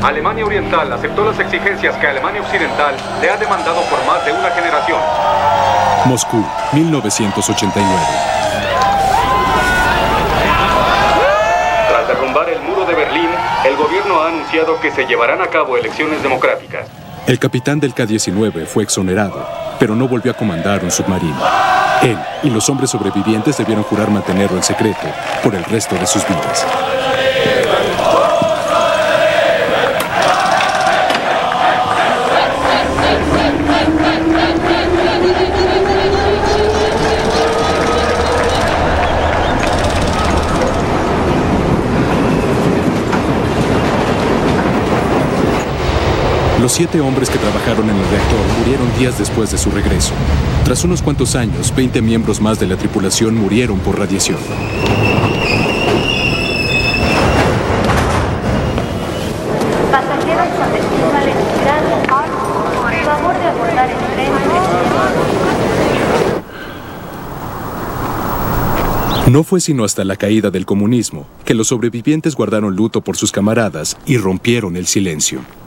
Alemania Oriental aceptó las exigencias que Alemania Occidental le ha demandado por más de una generación. Moscú, 1989. Tras derrumbar el muro de Berlín, el gobierno ha anunciado que se llevarán a cabo elecciones democráticas. El capitán del K-19 fue exonerado, pero no volvió a comandar un submarino. Él y los hombres sobrevivientes debieron jurar mantenerlo en secreto por el resto de sus vidas. Los 7 hombres que trabajaron en el reactor murieron días después de su regreso. Tras unos cuantos años, 20 miembros más de la tripulación murieron por radiación. Pasajeros con destino a Leningrado, por favor de abordar el tren. No fue sino hasta la caída del comunismo que los sobrevivientes guardaron luto por sus camaradas y rompieron el silencio.